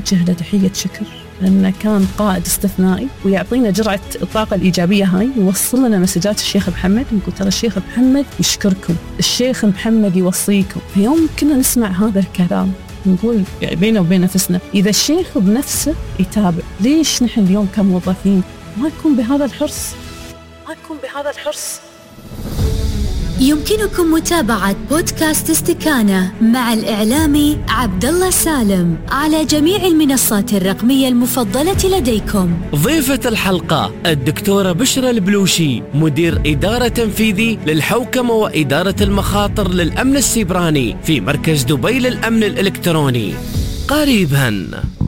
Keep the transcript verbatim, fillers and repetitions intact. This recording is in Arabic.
نوجه له تحية شكر، لأنه كان قائد استثنائي ويعطينا جرعة الطاقة الإيجابية هاي، ووصل لنا مسجات الشيخ محمد ونقول ترى الشيخ محمد يشكركم، الشيخ محمد يوصيكم. في يوم كنا نسمع هذا الكلام نقول يعني بينه وبين نفسنا إذا الشيخ بنفسه يتابع، ليش نحن اليوم كموظفين ما يكون بهذا الحرص ما يكون بهذا الحرص؟ يمكنكم متابعة بودكاست استكانة مع الإعلامي عبد الله سالم على جميع المنصات الرقمية المفضلة لديكم. ضيفة الحلقة الدكتورة بشرى البلوشي، مدير إدارة تنفيذي للحوكمة وإدارة المخاطر للأمن السيبراني في مركز دبي للأمن الإلكتروني. قريباً.